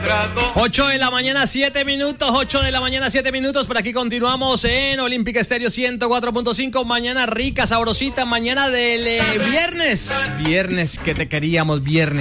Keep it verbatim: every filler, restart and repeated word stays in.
ocho de la mañana, siete minutos. ocho de la mañana, siete minutos. Por aquí continuamos en Olímpica Estéreo ciento cuatro punto cinco. Mañana rica, sabrosita. Mañana del eh, viernes. Viernes que te queríamos, viernes.